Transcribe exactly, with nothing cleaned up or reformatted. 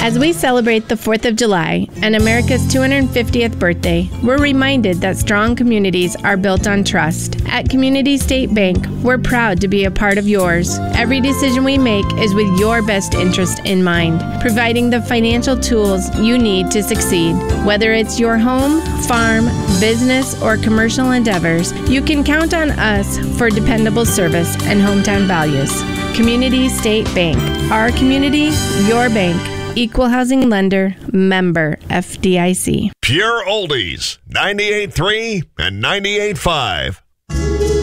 As we celebrate the fourth of July and America's two hundred fiftieth birthday, we're reminded that strong communities are built on trust. At Community State Bank, we're proud to be a part of yours. Every decision we make is with your best interest in mind, providing the financial tools you need to succeed. Whether it's your home, farm, business, or commercial endeavors, you can count on us for dependable service and hometown values. Community State Bank. Our community, your bank. Equal housing lender, member F D I C. Pure Oldies, ninety-eight point three and ninety-eight point five.